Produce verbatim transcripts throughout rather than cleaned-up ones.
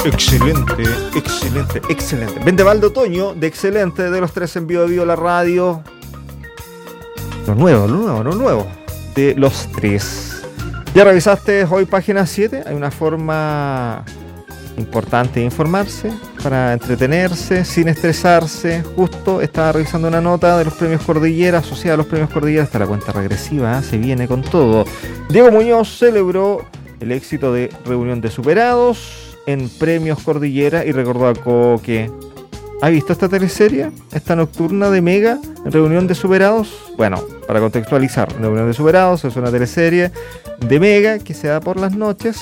Excelente, excelente, excelente. Vendaval de otoño, de excelente, de los tres en vivo de Vivo la Radio. Lo nuevo, lo nuevo, lo nuevo. De los tres. ¿Ya revisaste hoy página siete? Hay una forma importante de informarse, para entretenerse, sin estresarse. Justo estaba revisando una nota de los premios Cordillera, asociada a los premios Cordillera, hasta la cuenta regresiva, ¿eh? Se viene con todo. Diego Muñoz celebró el éxito de Reunión de Superados en premios Cordillera y recordó a Coque. ¿Ha visto esta teleserie? Esta nocturna de Mega, Reunión de Superados. Bueno, para contextualizar, Reunión de Superados es una teleserie de Mega que se da por las noches.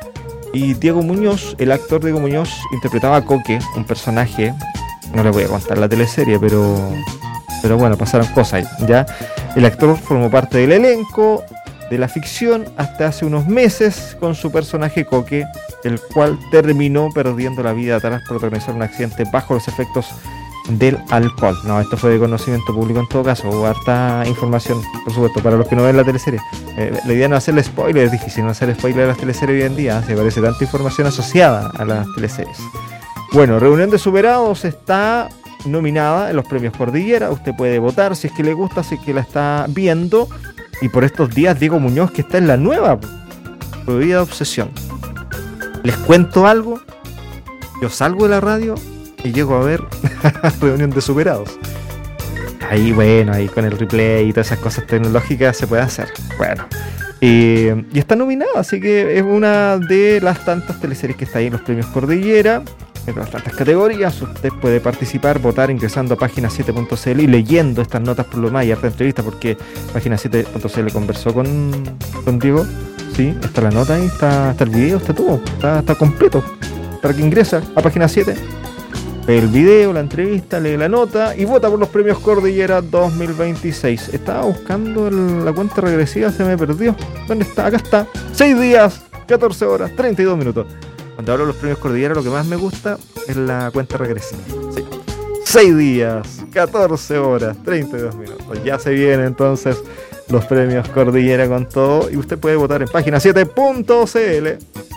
Y Diego Muñoz, el actor Diego Muñoz, interpretaba a Coque, un personaje. No le voy a contar la teleserie, pero pero bueno, pasaron cosas ahí, ¿ya? El actor formó parte del elenco de la ficción hasta hace unos meses con su personaje Coque, el cual terminó perdiendo la vida tras protagonizar un accidente bajo los efectos del alcohol. No, esto fue de conocimiento público en todo caso, hubo harta información, por supuesto, para los que no ven la teleserie. Eh, la idea no es hacerle spoiler, es difícil no hacer spoiler a las teleseries hoy en día, se parece tanta información asociada a las teleseries. Bueno, Reunión de Superados está nominada en los premios Cordillera, usted puede votar si es que le gusta, si es que la está viendo. Y por estos días Diego Muñoz, que está en la nueva Prohibida Obsesión. Les cuento algo, yo salgo de la radio y llego a ver Reunión de Superados. Ahí, bueno, ahí con el replay y todas esas cosas tecnológicas se puede hacer. Bueno, eh, y está nominada, así que es una de las tantas teleseries que está ahí en los premios Cordillera, en las tantas categorías. Usted puede participar, votar ingresando a página siete punto c l y leyendo estas notas por lo más y harta entrevista, porque página siete punto c l conversó con, con Diego. Sí, está la nota ahí, está, está el video, está todo, está, está completo. Para que ingresa a página siete, ve el video, la entrevista, lee la nota y vota por los premios Cordillera dos mil veintiséis. Estaba buscando el, la cuenta regresiva, se me perdió. ¿Dónde está? Acá está. seis días, catorce horas, treinta y dos minutos. Cuando hablo de los premios Cordillera, lo que más me gusta es la cuenta regresiva. Sí. seis días, catorce horas, treinta y dos minutos. Ya se vienen entonces los premios Cordillera con todo. Y usted puede votar en página siete punto c l.